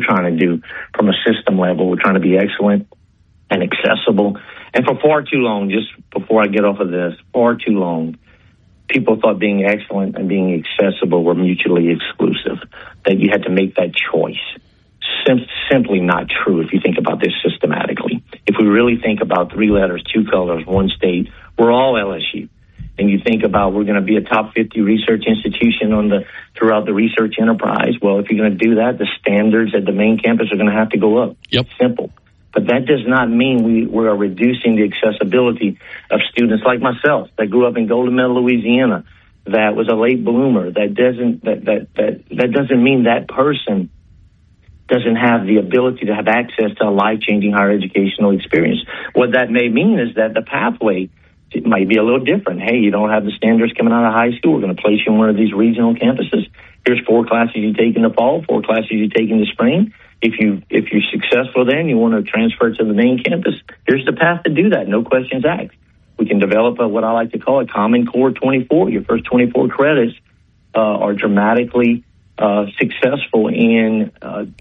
trying to do from a system level. We're trying to be excellent and accessible. And for far too long, just before I get off of this, far too long, people thought being excellent and being accessible were mutually exclusive, that you had to make that choice. Simply not true if you think about this systematically. If we really think about 3 letters, 2 colors, 1 state, we're all LSU. And you think about we're going to be a top 50 research institution throughout the research enterprise. Well, if you're going to do that, the standards at the main campus are going to have to go up. Yep. Simple. But that does not mean we are reducing the accessibility of students like myself that grew up in Golden Meadow, Louisiana, that was a late bloomer. That doesn't mean that person doesn't have the ability to have access to a life-changing higher educational experience. What that may mean is that the pathway might be a little different. Hey, you don't have the standards coming out of high school. We're going to place you in one of these regional campuses. Here's 4 classes you take in the fall, 4 classes you take in the spring. If you're successful there and you want to transfer to the main campus, here's the path to do that. No questions asked. We can develop what I like to call a Common Core 24. Your first 24 credits are dramatically successful in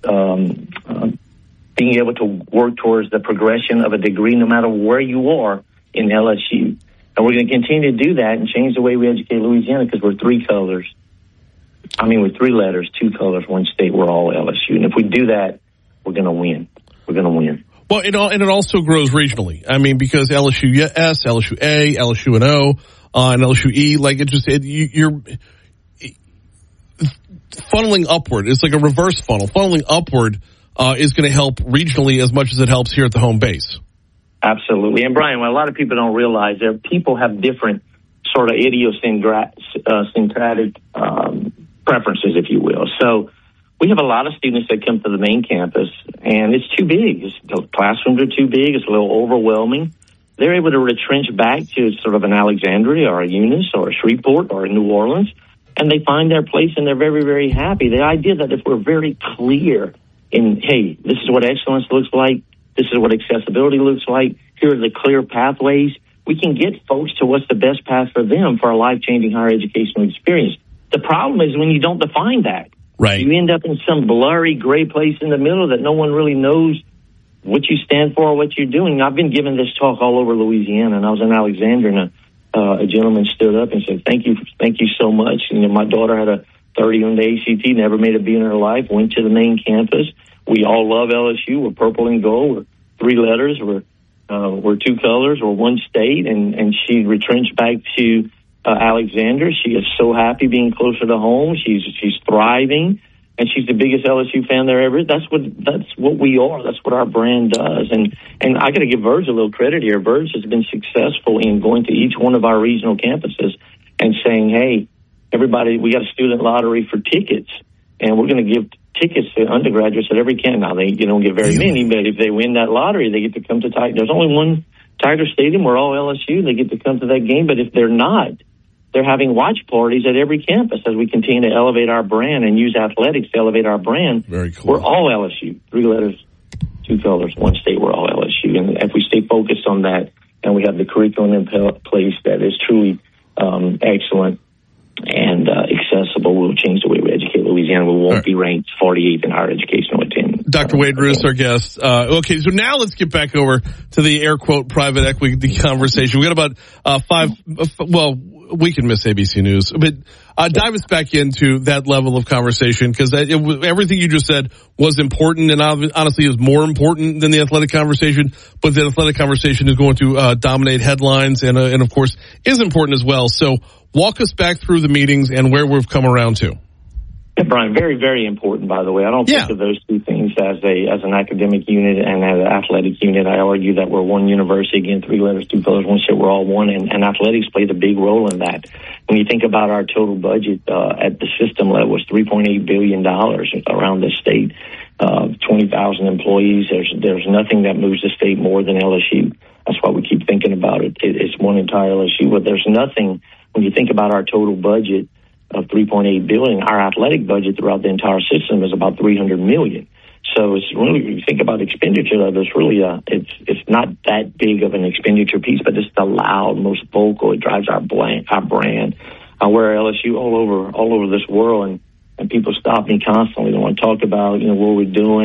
being able to work towards the progression of a degree no matter where you are in LSU. And we're going to continue to do that and change the way we educate Louisiana because we're 3 colors. With 3 letters, 2 colors, 1 state, we're all LSU. And if we do that, we're going to win. We're going to win. Well, it also grows regionally. Because LSU S, LSU A, LSU and O, and LSU E, you're funneling upward. It's like a reverse funnel. Funneling upward is going to help regionally as much as it helps here at the home base. Absolutely. And Brian, what a lot of people don't realize, people have different sort of idiosyncratic preferences, if you will. So we have a lot of students that come to the main campus, and it's too big. The classrooms are too big. It's a little overwhelming. They're able to retrench back to sort of an Alexandria or a Eunice or a Shreveport or a New Orleans, and they find their place, and they're very, very happy. The idea that if we're very clear in, hey, this is what excellence looks like, this is what accessibility looks like, here are the clear pathways, we can get folks to what's the best path for them for a life-changing higher educational experience. The problem is when you don't define that. Right. You end up in some blurry gray place in the middle that no one really knows what you stand for or what you're doing. I've been giving this talk all over Louisiana, and I was in Alexandria, and a gentleman stood up and said, thank you so much. My daughter had a 30 on the ACT, never made a B in her life, went to the main campus. We all love LSU. We're purple and gold. We're 3 letters. We're 2 colors. We're 1 state, and she retrenched back to Alexander. She is so happy being closer to home. She's thriving, and she's the biggest LSU fan there ever is. That's what we are. That's what our brand does. And I got to give Verge a little credit here. Verge has been successful in going to each one of our regional campuses and saying, hey, everybody, we got a student lottery for tickets, and we're going to give tickets to undergraduates at every camp. Now, you don't get very many, but if they win that lottery, they get to come to Tiger. There's only one Tiger Stadium. We're all LSU. They get to come to that game. But if they're not, they're having watch parties at every campus as we continue to elevate our brand and use athletics to elevate our brand. Very cool. We're all LSU. 3 letters, 2 colors, 1 state. We're all LSU. And if we stay focused on that and we have the curriculum in place that is truly excellent and accessible, we'll change the way we educate Louisiana. We won't be ranked 48th in higher educational attainment. Dr. Wade Roos, our guest. Okay, so now let's get back over to the air quote private equity conversation. We got about 5. We can miss ABC News, but dive us back into that level of conversation because everything you just said was important and honestly is more important than the athletic conversation. But the athletic conversation is going to dominate headlines and of course is important as well. So walk us back through the meetings and where we've come around to. Yeah, Brian, very, very important, by the way. I don't think of those 2 things as an academic unit and as an athletic unit. I argue that we're one university, again, 3 letters, 2 colors, 1 state, we're all one, and athletics played a big role in that. When you think about our total budget at the system level, it's $3.8 billion around the state, 20,000 employees. There's nothing that moves the state more than LSU. That's why we keep thinking about it. It's one entire LSU, but there's nothing, when you think about our total budget, of $3.8 billion, our athletic budget throughout the entire system is about $300 million. So it's really, if you think about expenditure level, it's really it's not that big of an expenditure piece, but it's the loud, most vocal. It drives our brand. We're LSU all over this world, and people stop me constantly. They want to talk about what we're doing.